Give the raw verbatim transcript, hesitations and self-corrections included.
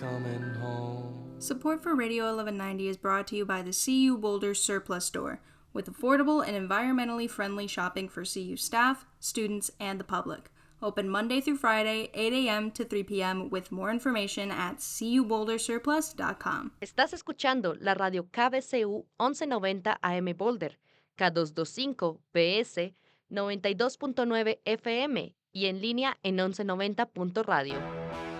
coming home. Support for Radio eleven ninety is brought to you by the C U Boulder Surplus Store, with affordable and environmentally friendly shopping for C U staff, students, and the public. Open Monday through Friday, eight a.m. to three p.m. with more information at c u boulder surplus dot com. Estás escuchando la radio K B C U once noventa A M Boulder, K doscientos veinticinco P S noventa y dos punto nueve F M y en línea en once noventa punto radio.